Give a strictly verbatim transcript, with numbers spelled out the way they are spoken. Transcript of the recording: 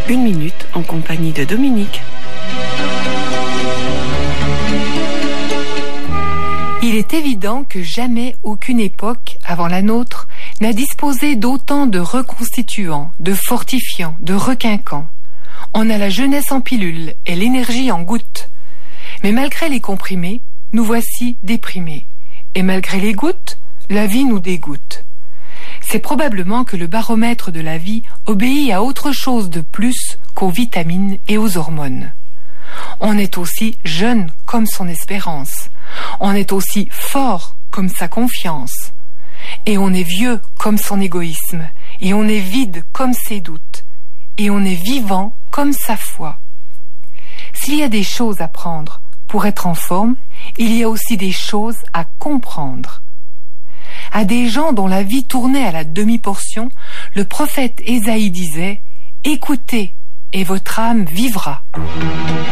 Une minute en compagnie de Dominique. Il est évident que jamais aucune époque avant la nôtre n'a disposé d'autant de reconstituants, de fortifiants, de requinquants. On a la jeunesse en pilule et l'énergie en gouttes. Mais malgré les comprimés, nous voici déprimés. Et malgré les gouttes, la vie nous dégoûte. C'est probablement que le baromètre de la vie obéit à autre chose de plus qu'aux vitamines et aux hormones. On est aussi jeune comme son espérance. On est aussi fort comme sa confiance. Et on est vieux comme son égoïsme. Et on est vide comme ses doutes. Et on est vivant comme sa foi. S'il y a des choses à prendre pour être en forme, il y a aussi des choses à comprendre. À des gens dont la vie tournait à la demi-portion, le prophète Ésaïe disait « Écoutez, et votre âme vivra ».